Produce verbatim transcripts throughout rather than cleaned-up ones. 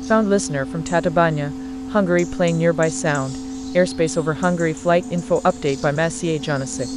Found listener from Tatabánya, Hungary playing nearby sound. Airspace over Hungary flight info update by Maciej Janasik.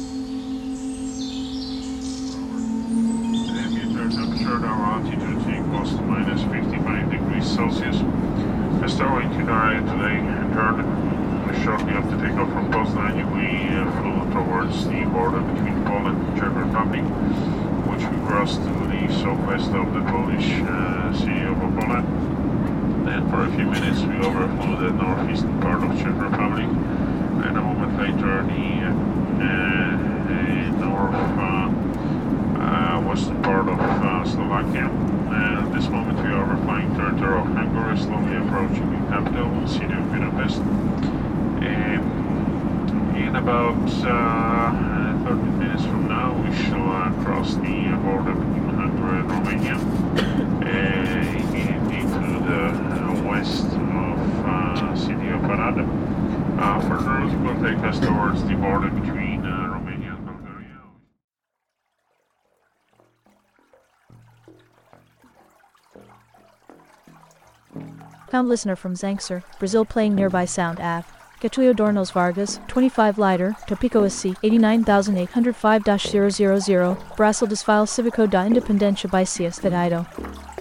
Ambient temperature at our altitude equals to minus fifty-five degrees Celsius. Restoring to Daria today and third. Shortly after takeoff from Poznań, we uh, flew towards the border between Poland and Czech Republic, which we crossed to the southwest of the Polish uh, city of Opole. Then for a few minutes we overflew the northeastern part of Czech Republic, and a moment later the uh, uh, north uh, uh, western part of uh, Slovakia. And at this moment we are overflying territory of Hungary, slowly approaching the capital, the city of Budapest. And in about uh, thirty minutes from now we shall uh, cross the border between Hungary and Romania uh, into the uh, west of uh, city of Arad. Uh, further it will take us towards the border between uh, Romania and Bulgaria. Found listener from Zanxer, Brazil playing nearby sound Av. Getúlio Dornelles Vargas, twenty-five Lighter, Topico S C, eighty-nine thousand eight hundred five dash zero zero zero, Brasil Desfile Civico da Independência Baicias Fedaido.